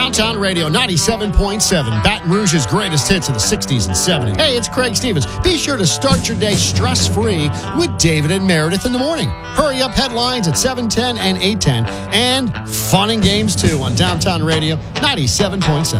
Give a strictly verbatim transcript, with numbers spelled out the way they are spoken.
Downtown Radio ninety-seven point seven, Baton Rouge's greatest hits of the sixties and seventies. Hey, it's Craig Stevens. Be sure to start your day stress-free with David and Meredith in the morning. Hurry up headlines at seven ten and eight ten, and fun and games too on Downtown Radio ninety-seven point seven.